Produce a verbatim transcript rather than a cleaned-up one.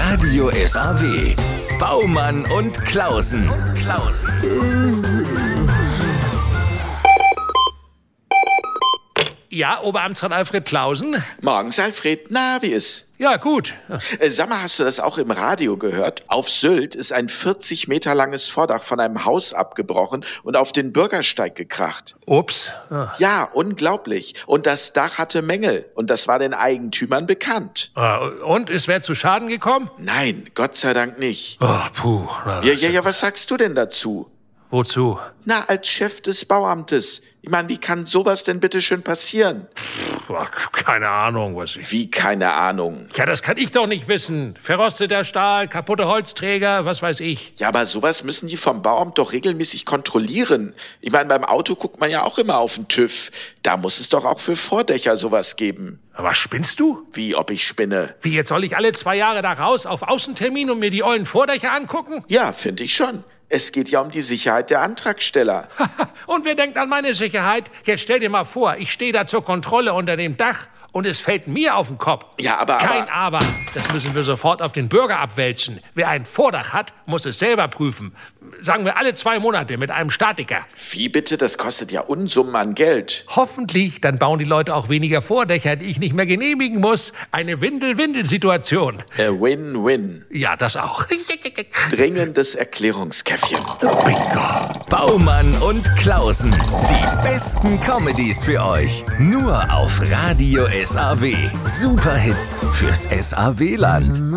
Radio S A W. Baumann und Klausen. Und Klausen. Ja, Oberamtsrat Alfred Klausen? Morgens, Alfred. Na, wie ist? Ja, gut. Äh, sag mal, hast du das auch im Radio gehört? Auf Sylt ist ein vierzig Meter langes Vordach von einem Haus abgebrochen und auf den Bürgersteig gekracht. Ups. Ah. Ja, unglaublich. Und das Dach hatte Mängel. Und das war den Eigentümern bekannt. Ah, und, ist wer zu Schaden gekommen? Nein, Gott sei Dank nicht. Oh, puh. Na, Ja, ja, ja, was sagst du denn dazu? Wozu? Na, als Chef des Bauamtes. Ich meine, wie kann sowas denn bitte schön passieren? Boah, keine Ahnung, was ich... Wie, keine Ahnung? Ja, das kann ich doch nicht wissen. Verrosteter Stahl, kaputte Holzträger, was weiß ich. Ja, aber sowas müssen die vom Bauamt doch regelmäßig kontrollieren. Ich meine, beim Auto guckt man ja auch immer auf den TÜV. Da muss es doch auch für Vordächer sowas geben. Aber spinnst du? Wie, ob ich spinne? Wie, jetzt soll ich alle zwei Jahre da raus auf Außentermin und mir die ollen Vordächer angucken? Ja, finde ich schon. Es geht ja um die Sicherheit der Antragsteller. Und wer denkt an meine Sicherheit? Jetzt stell dir mal vor, ich stehe da zur Kontrolle unter dem Dach und es fällt mir auf den Kopf. Ja, aber... Kein aber, Aber. Das müssen wir sofort auf den Bürger abwälzen. Wer ein Vordach hat, muss es selber prüfen. Sagen wir alle zwei Monate mit einem Statiker. Wie bitte? Das kostet ja Unsummen an Geld. Hoffentlich, dann bauen die Leute auch weniger Vordächer, die ich nicht mehr genehmigen muss. Eine Windel-Windel-Situation. Äh, Win-Win. Ja, das auch. Dringendes Erklärungskäffchen. Bingo. Baumann und Klausen. Die besten Comedies für euch. Nur auf Radio S A W. Superhits fürs S A W-Land.